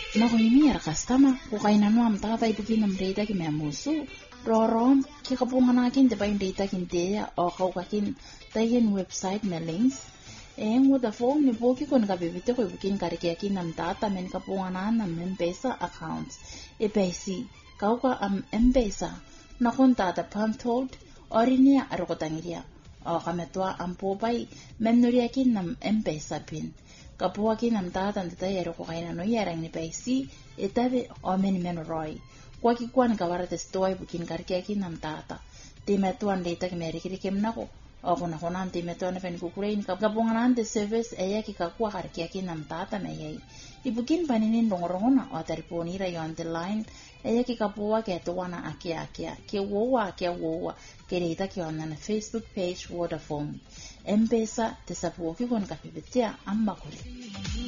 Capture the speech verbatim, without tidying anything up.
na ko imi ar customer ko kaina no am tata ibukin nam data ki memusu rorom ki kapungan akin de bain data kin te o ko kakin tayen website na links e mo da phone ni boki kon ka bibite ko ibukin kar ki akin nam tata men kapungan nam M-Pesa accounts e pesi kauka am M-Pesa na kon tata pam told orinia ar ko tangiria o kametwa am popai menuria kin nam M-Pesa pin kapua kin nam tata ndita yero ko kaina no yarang ni pesi etabe o men men roi kwa ki kwan ka warate stoi bukin karkia kin nam tata te metuan data ki meri kiri kem nako o kuna kona te metuan fen kukurein ka kapungan ante service eya ki kakua karkia kin nam tata me yai ibukin paninin dongorongona o telefoni ra yo ante line eya ki kapua ke tuana akia akia ke wowa ke wowa ke data ki on na Facebook page Vodafone M-Pesa te sapu ki kon ka pipetia amba kule